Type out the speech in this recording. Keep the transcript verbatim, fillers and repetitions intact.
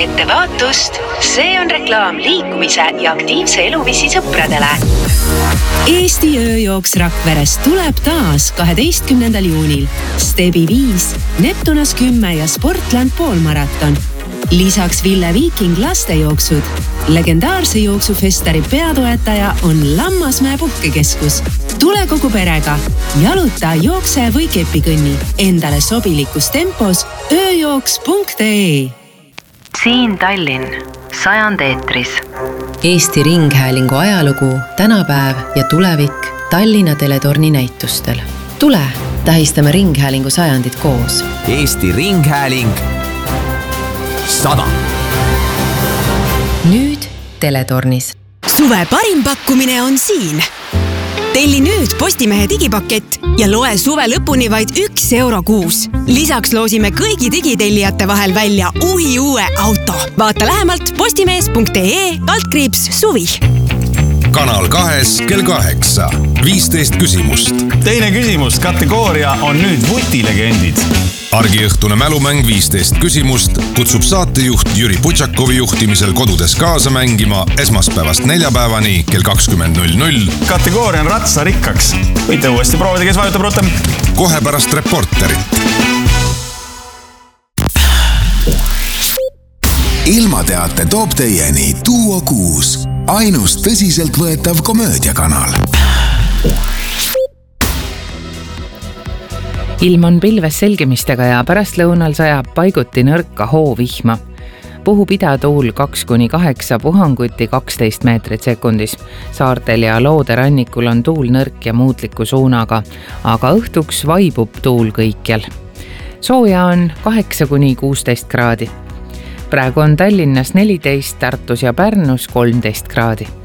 Ettevaatust, see on reklaam liikumise ja aktiivse eluviisi sõpradele. Eesti ööjooks Rakveres tuleb taas kaheteistkümnendal juunil. Stebi viis, Neptunas kümme ja Sportland poolmaraton. Lisaks Ville Viiking lastejooksud. Legendaarse jooksufestari peatoetaja on Lammasmäe puhkekeskus. Tule kogu perega. Jaluta, jookse või kepikõnni. Endale sobilikus tempos ööjooks punkt ee. Siin Tallinn, sajand eetris. Eesti Ringhäälingu ajalugu, tänapäev ja tulevik Tallinna Teletorni näitustel. Tule, tähistame Ringhäälingu sajandit koos. Eesti Ringhääling sada. Nüüd Teletornis. Suve parim pakkumine on siin. Telli nüüd Postimehe digipakett ja loe suve lõpuni vaid üks euro kuus. Lisaks loosime kõigi digitellijate vahel välja uhi uue auto. Vaata lähemalt postimees punkt ee kaldkriips suvi. Kanal kahes kell kaheksa. viisteist küsimust. Teine küsimus kategooria on nüüd vutilegendid. Argiõhtune mälumäng viisteist küsimust kutsub saatejuht Jüri Putšakovi juhtimisel kodudes kaasa mängima esmaspäevast neljapäevani kell kakskümmend null null. Kategooria on ratsarikkaks. Võite uuesti proovida, kes vajutab rutem. Kohe pärast reporterit. Ilmateate toob teieni Duo kuus. Ainus tõsiselt võetav komöödiakanal. Ilm on pilves selgimistega ja pärast lõunal sajab paiguti nõrka hoovihma. Puhub idatuul kaks kuni kaheksa, puhanguti kaksteist meetrit sekundis. Saartel ja Loode rannikul on tuul nõrk ja muutliku suunaga, aga õhtuks vaibub tuul kõikjal. Sooja on kaheksa kuni kuusteist kraadi. Praegu on Tallinnas neliteist, Tartus ja Pärnus kolmteist kraadi.